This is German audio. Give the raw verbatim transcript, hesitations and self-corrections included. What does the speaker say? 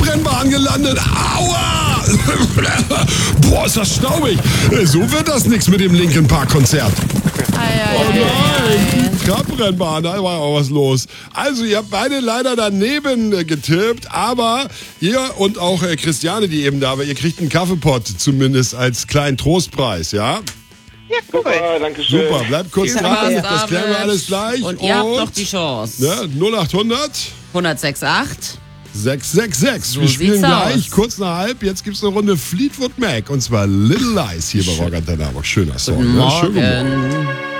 Abrennbahn gelandet. Aua! Boah, ist das staubig. So wird das nichts mit dem Linkin Park Konzert. Ei, Oh ei, nein, Trabrennbahn, da war ja auch was los. Also, ihr habt beide leider daneben äh, getippt, aber ihr und auch äh, Christiane, die eben da war, ihr kriegt einen Kaffeepott zumindest als kleinen Trostpreis, ja? Ja, cool. Super, danke schön. Super, bleibt kurz Viel dran, Spaß, das klären wir David. alles gleich. Und ihr habt noch die Chance. Ne, null acht hundert null sechs acht. sechs sechs sechs. So Wir spielen sieht's gleich aus. kurz nach halb. Jetzt gibt's eine Runde Fleetwood Mac und zwar Little Lies hier bei Rock Antenne. Schöner Song. Guten Ne? Schönen guten Morgen. Morgen.